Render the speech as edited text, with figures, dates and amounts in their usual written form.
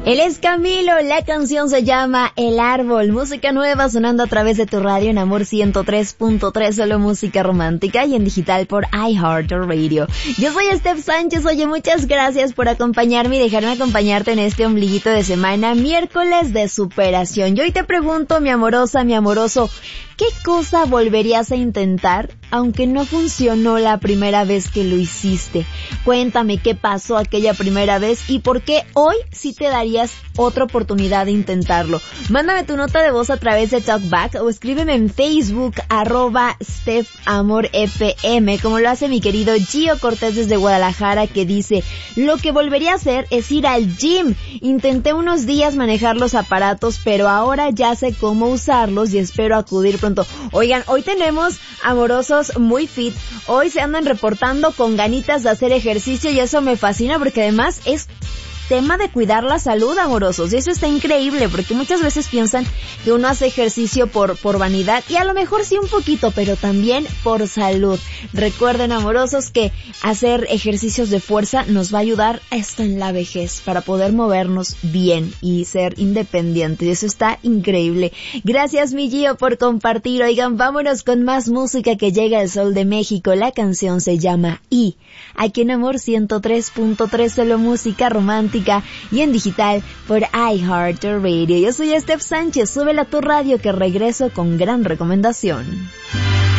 Él es Camilo, la canción se llama El Árbol, música nueva sonando a través de tu radio en Amor 103.3, solo música romántica y en digital por iHeartRadio. Yo soy Steph Sánchez, oye, muchas gracias por acompañarme y dejarme acompañarte en este ombliguito de semana, miércoles de superación. Y hoy te pregunto, mi amorosa, mi amoroso, ¿qué cosa volverías a intentar aunque no funcionó la primera vez que lo hiciste? Cuéntame qué pasó aquella primera vez y por qué hoy sí te darías otra oportunidad de intentarlo. Mándame tu nota de voz a través de TalkBack o escríbeme en Facebook @StephAmorFM, como lo hace mi querido Gio Cortés desde Guadalajara, que dice: lo que volvería a hacer es ir al gym. Intenté unos días manejar los aparatos, pero ahora ya sé cómo usarlos y espero acudir pronto. Oigan, hoy tenemos amorosos muy fit. Hoy se andan reportando con ganitas de hacer ejercicio y eso me fascina porque además es tema de cuidar la salud, amorosos, y eso está increíble porque muchas veces piensan que uno hace ejercicio por vanidad y a lo mejor sí un poquito, pero también por salud. Recuerden, amorosos, que hacer ejercicios de fuerza nos va a ayudar hasta en la vejez para poder movernos bien y ser independientes, y eso está increíble. Gracias, mi Gio, por compartir. Oigan, vámonos con más música que llega el Sol de México. La canción se llama Y, aquí en Amor 103.3, solo música romántica y en digital por iHeartRadio. Yo soy Steph Sánchez, súbela a tu radio que regreso con gran recomendación.